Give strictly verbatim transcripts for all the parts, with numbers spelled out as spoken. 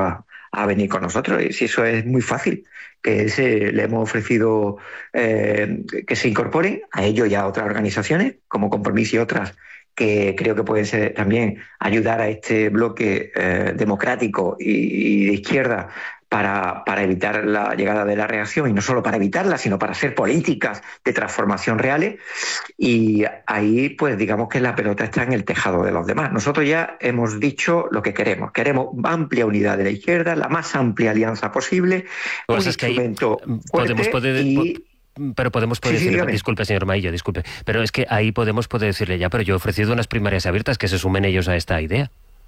a, a venir con nosotros. Y si eso es muy fácil, que ese, le hemos ofrecido eh, que se incorporen a ello y a otras organizaciones, como Compromís y otras, que creo que pueden ser también ayudar a este bloque eh, democrático y, y de izquierda para, para evitar la llegada de la reacción, y no solo para evitarla, sino para hacer políticas de transformación reales. Y ahí, pues digamos que la pelota está en el tejado de los demás. Nosotros ya hemos dicho lo que queremos. Queremos amplia unidad de la izquierda, la más amplia alianza posible, pues un es que instrumento ahí fuerte podemos poder, y... Pero podemos poder sí, sí, decirle, dígame. disculpe señor Maillo, disculpe, pero es que ahí podemos poder decirle ya, pero yo he ofrecido unas primarias abiertas, que se sumen ellos a esta idea.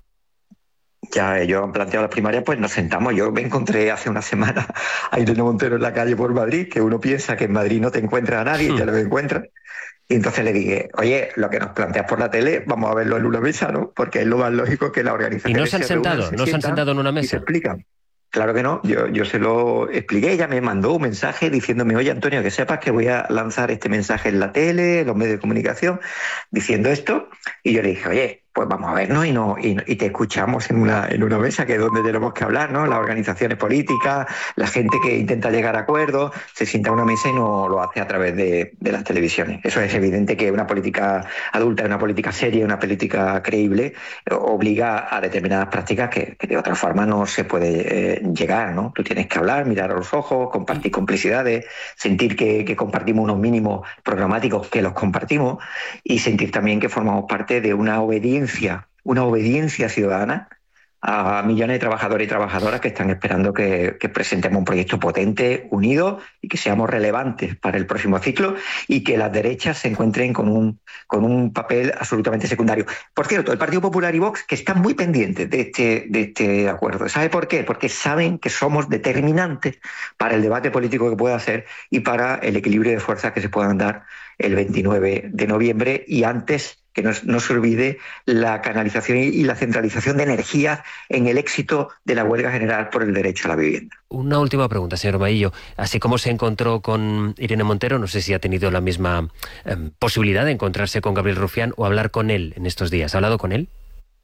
Ya ellos han planteado las primarias, pues nos sentamos. Yo me encontré hace una semana a Irene Montero en la calle por Madrid, que uno piensa que en Madrid no te encuentras a nadie y te lo encuentras. Y entonces le dije, oye, lo que nos planteas por la tele, vamos a verlo en una mesa, ¿no? Porque es lo más lógico que la organización. ¿Y no se han sentado? ¿No se han sentado en una mesa? Y se explican. Claro que no, yo, yo se lo expliqué, ella me mandó un mensaje diciéndome, oye Antonio, que sepas que voy a lanzar este mensaje en la tele, en los medios de comunicación, diciendo esto, y yo le dije, oye, pues vamos a vernos y, no, y, y te escuchamos en una, en una mesa, que es donde tenemos que hablar, ¿no? Las organizaciones políticas, la gente que intenta llegar a acuerdos, se sienta a una mesa y no lo hace a través de, de las televisiones. Eso es evidente, que una política adulta, una política seria, una política creíble, obliga a determinadas prácticas que, que de otra forma no se puede eh, llegar, ¿no? Tú tienes que hablar, mirar a los ojos, compartir complicidades, sentir que, que compartimos unos mínimos programáticos, que los compartimos, y sentir también que formamos parte de una obediencia una obediencia ciudadana a millones de trabajadores y trabajadoras que están esperando que, que presentemos un proyecto potente, unido, y que seamos relevantes para el próximo ciclo, y que las derechas se encuentren con un, con un papel absolutamente secundario. Por cierto, el Partido Popular y Vox, que están muy pendientes de este, de este acuerdo. ¿Sabe por qué? Porque saben que somos determinantes para el debate político que pueda hacer y para el equilibrio de fuerzas que se puedan dar el veintinueve de noviembre, y antes, que no, no se olvide la canalización y la centralización de energías en el éxito de la huelga general por el derecho a la vivienda. Una última pregunta, señor Maillo. Así como se encontró con Irene Montero, no sé si ha tenido la misma eh, posibilidad de encontrarse con Gabriel Rufián o hablar con él en estos días. ¿Ha hablado con él?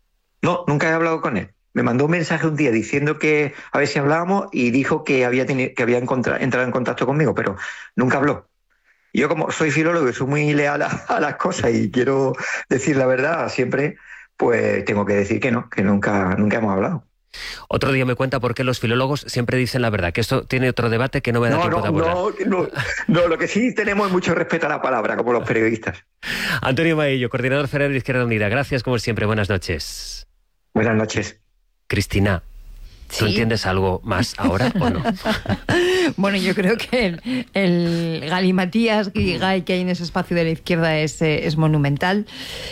No, nunca he hablado con él. Me mandó un mensaje un día diciendo que a ver si hablábamos, y dijo que había, tenido, que había encontrado, entrado en contacto conmigo, pero nunca habló. Yo, como soy filólogo y soy muy leal a, a las cosas y quiero decir la verdad siempre, pues tengo que decir que no, que nunca, nunca hemos hablado. Otro día me cuenta por qué los filólogos siempre dicen la verdad, que esto tiene otro debate que no me da no, tiempo no, de abordar. No, no, no, lo que sí tenemos es mucho respeto a la palabra, como los periodistas. Antonio Maillo, coordinador federal de Izquierda Unida, gracias como siempre, buenas noches. Buenas noches. Cristina, ¿tú ¿Sí? entiendes algo más ahora o no? Bueno, yo creo que el, el galimatías que hay en ese espacio de la izquierda es, es monumental.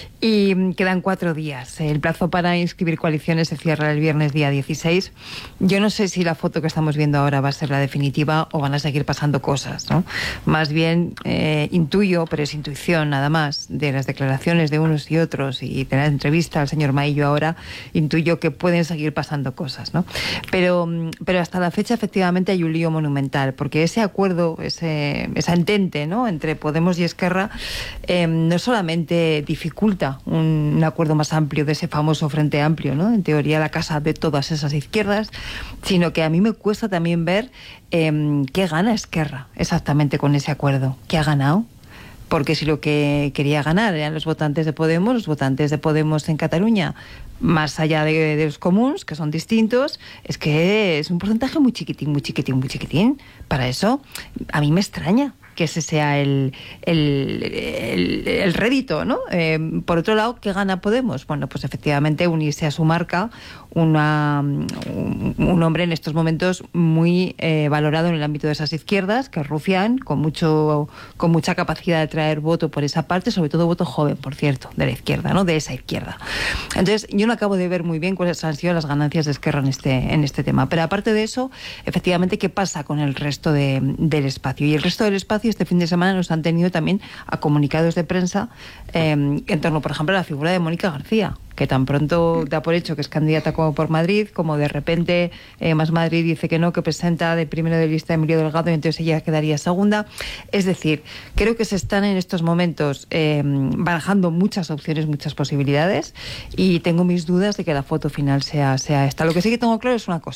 Y quedan cuatro días. El plazo para inscribir coaliciones se cierra el viernes día dieciséis. Yo no sé si la foto que estamos viendo ahora va a ser la definitiva o van a seguir pasando cosas, ¿no? Más bien eh, intuyo, pero es intuición nada más, de las declaraciones de unos y otros y de la entrevista al señor Maillo ahora, intuyo que pueden seguir pasando cosas, ¿no? Pero, pero hasta la fecha efectivamente hay un lío monumental, porque ese acuerdo, ese, esa entente, ¿no?, entre Podemos y Esquerra eh, no solamente dificulta Un, un acuerdo más amplio de ese famoso Frente Amplio, ¿no?, en teoría la casa de todas esas izquierdas, sino que a mí me cuesta también ver eh, qué gana Esquerra exactamente con ese acuerdo. ¿Qué ha ganado? Porque si lo que quería ganar eran los votantes de Podemos, los votantes de Podemos en Cataluña, más allá de, de los comuns, que son distintos, es que es un porcentaje muy chiquitín, muy chiquitín, muy chiquitín. Para eso, a mí me extraña que ese sea el, el, el, el rédito, ¿no? Eh, por otro lado, ¿qué gana Podemos? Bueno, pues efectivamente unirse a su marca, una, un, un hombre en estos momentos muy eh, valorado en el ámbito de esas izquierdas, que es Rufián, con, mucho, con mucha capacidad de traer voto por esa parte, sobre todo voto joven, por cierto, de la izquierda, ¿no?, de esa izquierda. Entonces, yo no acabo de ver muy bien cuáles han sido las ganancias de Esquerra en este, en este tema. Pero aparte de eso, efectivamente, ¿qué pasa con el resto de, del espacio? Y el resto del espacio este fin de semana nos han tenido también a comunicados de prensa eh, en torno, por ejemplo, a la figura de Mónica García, que tan pronto da por hecho que es candidata como por Madrid, como de repente eh, Más Madrid dice que no, que presenta de primero de lista Emilio Delgado y entonces ella quedaría segunda. Es decir, creo que se están en estos momentos eh, barajando muchas opciones, muchas posibilidades, y tengo mis dudas de que la foto final sea, sea esta. Lo que sí que tengo claro es una cosa.